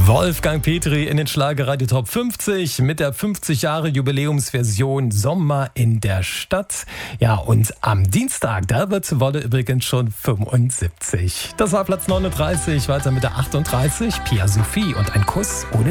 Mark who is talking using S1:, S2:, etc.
S1: Wolfgang Petri in den Schlagerradio Top 50 mit der 50 Jahre Jubiläumsversion Sommer in der Stadt. Ja, und am Dienstag, da wird Wolle übrigens schon 75. Das war Platz 39, weiter mit der 38, Pia Sophie und ein Kuss ohne